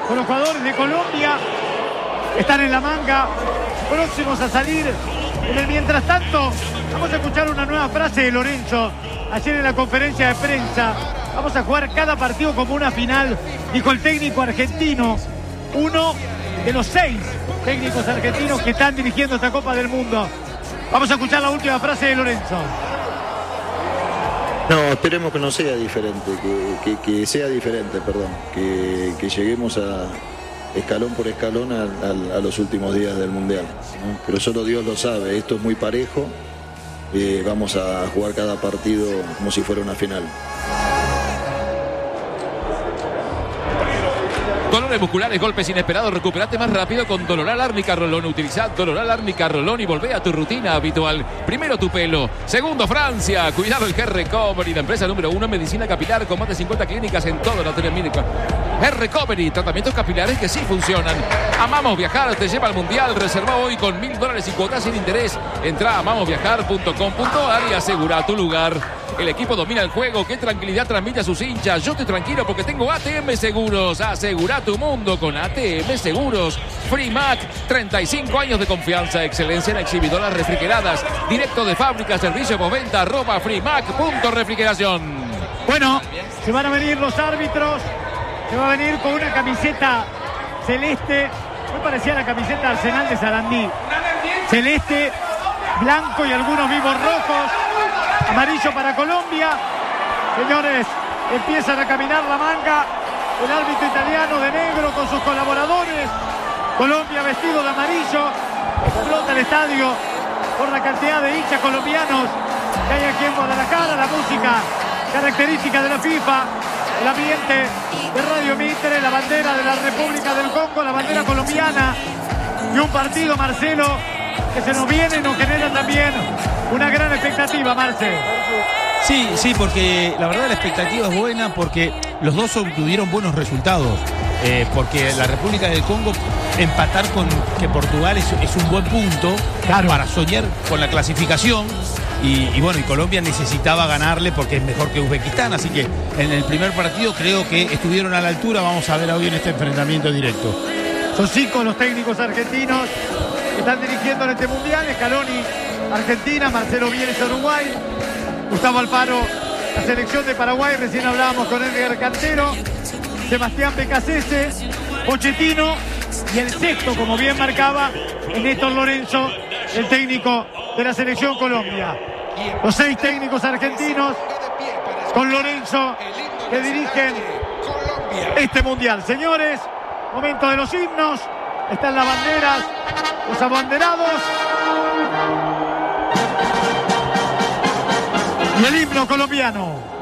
con los jugadores de Colombia. Están en la manga, próximos a salir. En el mientras tanto, vamos a escuchar una nueva frase de Lorenzo. Ayer en la conferencia de prensa, vamos a jugar cada partido como una final, dijo el técnico argentino, uno de los 6 técnicos argentinos que están dirigiendo esta Copa del Mundo. Vamos a escuchar la última frase de Lorenzo. No, esperemos que no sea diferente, que sea diferente, perdón, que lleguemos a escalón por escalón a los últimos días del Mundial, ¿no? Pero solo Dios lo sabe, esto es muy parejo, vamos a jugar cada partido como si fuera una final. Dolores musculares, golpes inesperados, recuperate más rápido con Doloral Arnica Rolón. Utiliza Doloral Arnica Rolón y volvé a tu rutina habitual. Primero tu pelo, segundo Francia. Cuidado el G-Recovery, la empresa número 1 en medicina capilar con más de 50 clínicas en todo Latinoamérica. G-Recovery, tratamientos capilares que sí funcionan. Amamos Viajar, te lleva al Mundial. Reserva hoy con $1.000 y cuotas sin interés. Entra a amamosviajar.com.ar y asegura tu lugar. El equipo domina el juego. Qué tranquilidad transmite a sus hinchas. Yo estoy tranquilo porque tengo ATM Seguros. Asegura tu mundo con ATM Seguros. Frimac, 35 años de confianza, excelencia en exhibidoras refrigeradas. Directo de fábrica, servicio postventa, @frimac.refrigeración. Bueno, se van a venir los árbitros. Se va a venir con una camiseta celeste. Muy parecida a la camiseta de Arsenal de Sarandí. Celeste, blanco y algunos vivos rojos. Amarillo para Colombia. Señores, empiezan a caminar la manga. El árbitro italiano de negro con sus colaboradores. Colombia vestido de amarillo. Explota el estadio por la cantidad de hinchas colombianos que hay aquí en Guadalajara. La música característica de la FIFA. El ambiente de Radio Mitre. La bandera de la República del Congo. La bandera colombiana. Y un partido, Marcelo, que se nos viene y nos genera también una gran expectativa, Marce. Sí, porque la verdad la expectativa es buena porque los dos obtuvieron buenos resultados. Porque la República del Congo empatar con que Portugal es un buen punto, claro, para soñar con la clasificación. Y bueno, y Colombia necesitaba ganarle porque es mejor que Uzbekistán. Así que en el primer partido creo que estuvieron a la altura. Vamos a ver hoy en este enfrentamiento directo. Son 5 los técnicos argentinos que están dirigiendo en este Mundial. Scaloni, Argentina; Marcelo Bielsa, Uruguay; Gustavo Alfaro, la selección de Paraguay. Recién hablábamos con Edgar Cantero; Sebastián Becasese; Pochettino; y el sexto, como bien marcaba, es Néstor Lorenzo, el técnico de la selección Colombia. Los 6 técnicos argentinos con Lorenzo que dirigen este Mundial. Señores, momento de los himnos. Están las banderas, los abanderados y el himno colombiano.